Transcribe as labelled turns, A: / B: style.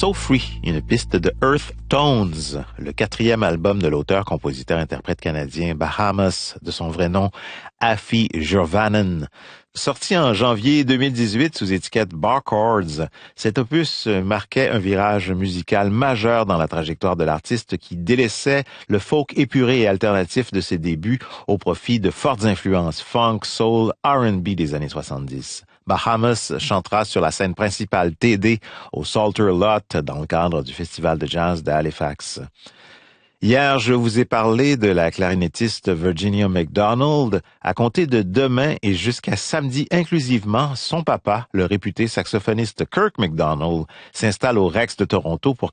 A: So Free, une piste de Earth Tones, le quatrième album de l'auteur-compositeur-interprète canadien Bahamas, de son vrai nom Afi Jurvanen. Sorti en janvier 2018 sous étiquette Bar Chords, cet opus marquait un virage musical majeur dans la trajectoire de l'artiste qui délaissait le folk épuré et alternatif de ses débuts au profit de fortes influences funk, soul, R&B des années 70. Bahamas chantera sur la scène principale TD au Salter Lot dans le cadre du Festival de jazz d'Halifax. Hier, je vous ai parlé de la clarinettiste Virginia McDonald. À compter de demain et jusqu'à samedi inclusivement, son papa, le réputé saxophoniste Kirk McDonald, s'installe au Rex de Toronto pour